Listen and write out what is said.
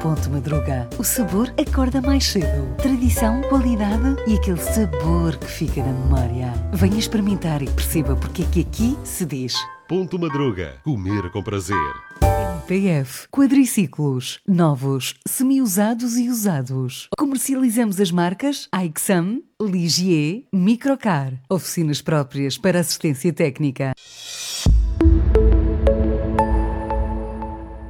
Ponto Madruga. O sabor acorda mais cedo. Tradição, qualidade e aquele sabor que fica na memória. Venha experimentar e perceba porque é que aqui se diz Ponto Madruga. Comer com prazer. PF Quadriciclos. Novos, semi-usados e usados. Comercializamos as marcas Aixam, Ligier, Microcar. Oficinas próprias para assistência técnica.